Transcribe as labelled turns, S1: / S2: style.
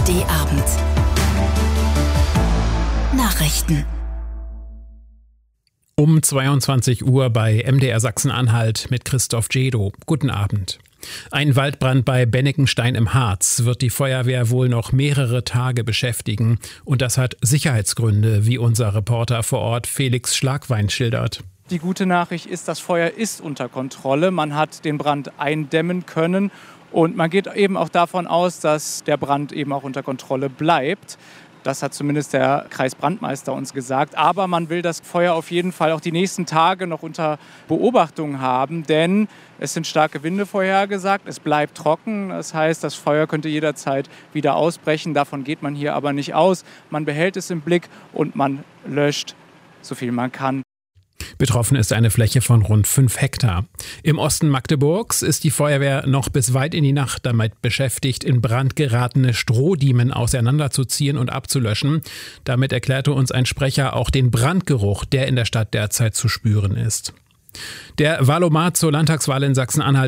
S1: ARD Abend. Nachrichten.
S2: Um 22 Uhr bei MDR Sachsen-Anhalt mit Christoph Jedo. Guten Abend. Ein Waldbrand bei Bennekenstein im Harz wird die Feuerwehr wohl noch mehrere Tage beschäftigen. Und das hat Sicherheitsgründe, wie unser Reporter vor Ort Felix Schlagwein schildert.
S3: Die gute Nachricht ist, das Feuer ist unter Kontrolle. Man hat den Brand eindämmen können. Und man geht eben auch davon aus, dass der Brand eben auch unter Kontrolle bleibt. Das hat zumindest der Kreisbrandmeister uns gesagt. Aber man will das Feuer auf jeden Fall auch die nächsten Tage noch unter Beobachtung haben, denn es sind starke Winde vorhergesagt. Es bleibt trocken. Das heißt, das Feuer könnte jederzeit wieder ausbrechen. Davon geht man hier aber nicht aus. Man behält es im Blick und man löscht, so viel man kann.
S2: Betroffen ist eine Fläche von rund 5 Hektar. Im Osten Magdeburgs ist die Feuerwehr noch bis weit in die Nacht damit beschäftigt, in Brand geratene Strohdiemen auseinanderzuziehen und abzulöschen. Damit erklärte uns ein Sprecher auch den Brandgeruch, der in der Stadt derzeit zu spüren ist. Der Wahlomat zur Landtagswahl in Sachsen-Anhalt